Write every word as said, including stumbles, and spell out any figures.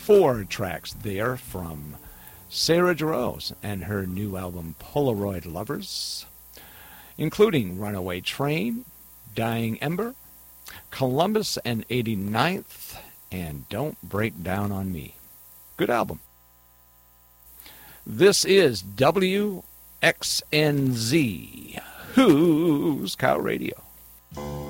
four tracks there from Sarah Jarosz and her new album Polaroid Lovers, including Runaway Train, Dying Ember, Columbus and eighty-ninth, and Don't Break Down on Me. Good album. This is W X N Z, Who's Cow Radio.